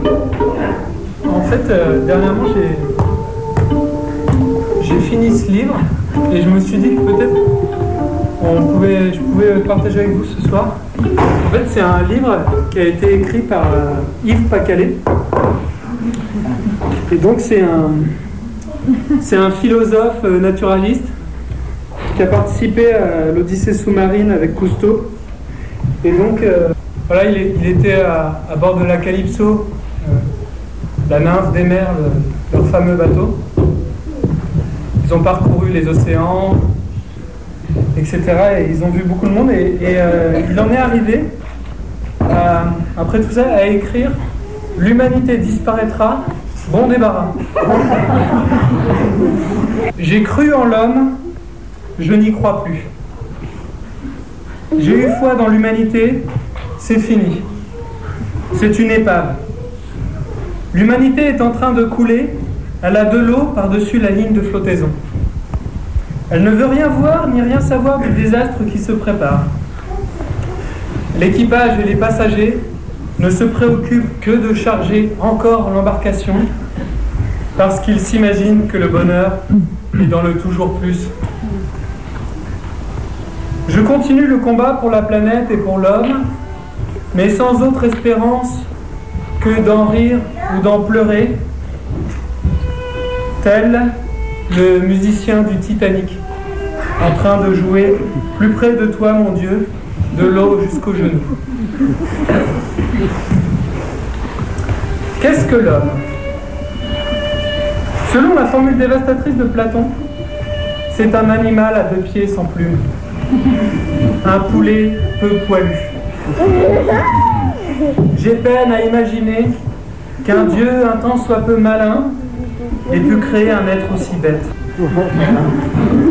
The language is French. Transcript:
En fait, dernièrement, j'ai fini ce livre et je me suis dit que peut-être je pouvais le partager avec vous ce soir. En fait, c'est un livre qui a été écrit par Yves Pacalet. Et donc, c'est un philosophe naturaliste qui a participé à l'Odyssée sous-marine avec Cousteau. Et donc, voilà, il était à bord de la Calypso, la nymphe des mers, leur fameux bateau. Ils ont parcouru les océans, etc. Et ils ont vu beaucoup de monde. Et il en est arrivé, après tout ça, à écrire « L'humanité disparaîtra, bon débarras ». J'ai cru en l'homme, je n'y crois plus. J'ai eu foi dans l'humanité, c'est fini. C'est une épave. L'humanité est en train de couler, elle a de l'eau par-dessus la ligne de flottaison. Elle ne veut rien voir ni rien savoir du désastre qui se prépare. L'équipage et les passagers ne se préoccupent que de charger encore l'embarcation parce qu'ils s'imaginent que le bonheur est dans le toujours plus. Je continue le combat pour la planète et pour l'homme, mais sans autre espérance que d'en rire ou d'en pleurer, tel le musicien du Titanic, en train de jouer plus près de toi, mon Dieu, de l'eau jusqu'aux genoux. Qu'est-ce que l'homme? Selon la formule dévastatrice de Platon, c'est un animal à deux pieds sans plumes, un poulet peu poilu. J'ai peine à imaginer qu'un Dieu un tant soit peu malin ait pu créer un être aussi bête.